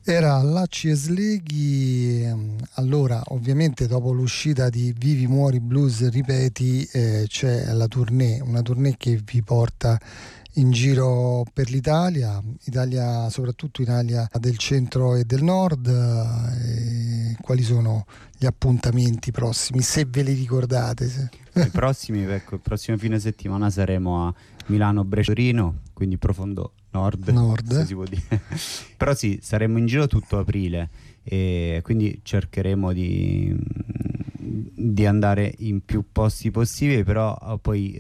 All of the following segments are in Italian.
Era Lacci e Sleghi. Allora, ovviamente dopo l'uscita di Vivi Muori Blues Ripeti, c'è la tournée, una tournée che vi porta in giro per l'Italia, soprattutto Italia del centro e del nord. Quali sono gli appuntamenti prossimi, se ve li ricordate? I prossimi, ecco, il prossimo fine settimana saremo a Milano, Brescia, Torino, quindi profondo nord, se si può dire. Però sì, saremo in giro tutto aprile e quindi cercheremo di andare in più posti possibili, però poi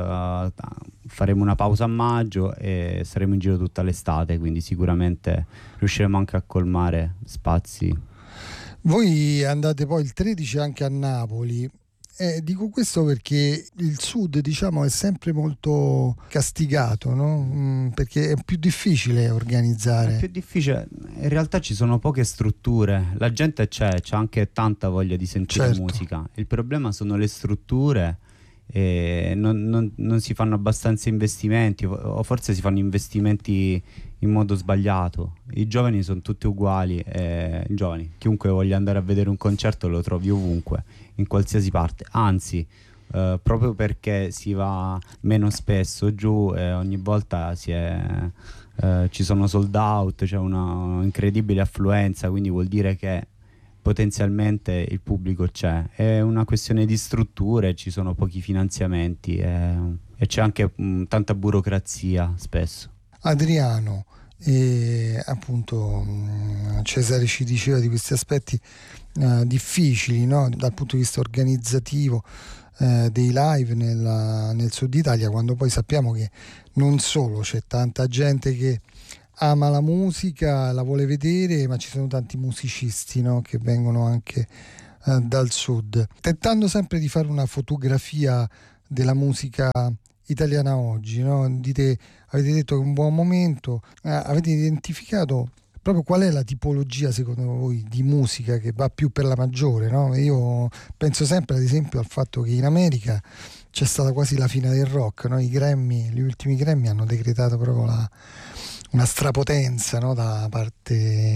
faremo una pausa a maggio e saremo in giro tutta l'estate, quindi sicuramente riusciremo anche a colmare spazi. Voi andate poi il 13 anche a Napoli. Dico questo perché il sud, diciamo, è sempre molto castigato, no? Perché è più difficile organizzare. È più difficile, in realtà ci sono poche strutture, la gente c'è anche tanta voglia di sentire Certo. musica. Il problema sono le strutture e non si fanno abbastanza investimenti, o forse si fanno investimenti in modo sbagliato. I giovani sono tutti uguali, giovani, chiunque voglia andare a vedere un concerto lo trovi ovunque, in qualsiasi parte, anzi proprio perché si va meno spesso giù e ogni volta ci sono sold out, c'è una incredibile affluenza, quindi vuol dire che potenzialmente il pubblico c'è. È una questione di strutture, ci sono pochi finanziamenti e c'è anche tanta burocrazia spesso. Adriano, appunto Cesare ci diceva di questi aspetti difficili, no? Dal punto di vista organizzativo dei live nel sud Italia, quando poi sappiamo che non solo c'è tanta gente che ama la musica, la vuole vedere, ma ci sono tanti musicisti, no? Che vengono anche dal sud, tentando sempre di fare una fotografia della musica italiana oggi, no? Avete detto che è un buon momento, avete identificato proprio qual è la tipologia secondo voi di musica che va più per la maggiore, no? Io penso sempre ad esempio al fatto che in America c'è stata quasi la fine del rock, no? Gli ultimi Grammy hanno decretato proprio una strapotenza, no? Da parte